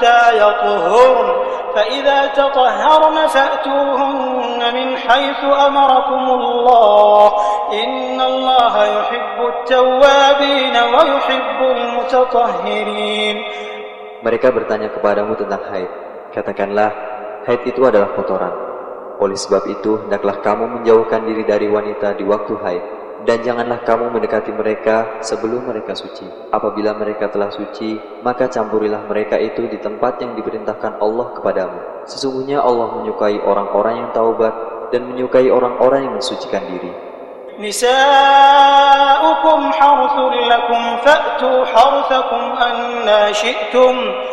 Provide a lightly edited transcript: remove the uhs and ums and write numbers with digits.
حتى يطهرن فإذا تطهرن فأتوهن من حيث أمركم الله إن الله يحب التوابين ويحب المتطهرين. Mereka bertanya kepadamu tentang haid. Katakanlah, haid itu adalah kotoran. Oleh sebab itu, hendaklah kamu menjauhkan diri dari wanita di waktu haid. Dan janganlah kamu mendekati mereka sebelum mereka suci. Apabila mereka telah suci, maka campurilah mereka itu di tempat yang diperintahkan Allah kepadamu. Sesungguhnya Allah menyukai orang-orang yang taubat dan menyukai orang-orang yang mensucikan diri. Nisa'ukum harthun lakum fa'tu harthakum anna syi'tum